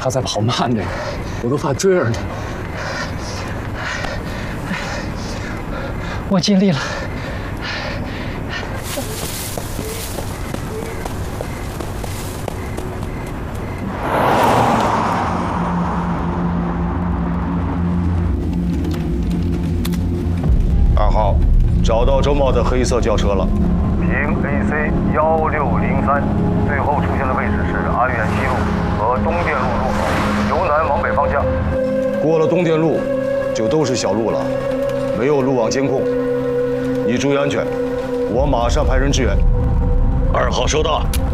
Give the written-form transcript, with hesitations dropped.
还在跑慢着呢，我都怕追上你。 我尽力了。 2号，找到周茂的黑色轿车了。 凭 AC 1603，最后出现的位置是安源西路和东电路入口，由南往北方向。 过了东电路，就都是小路了，没有路网监控。你注意安全，我马上派人支援。 2号收到。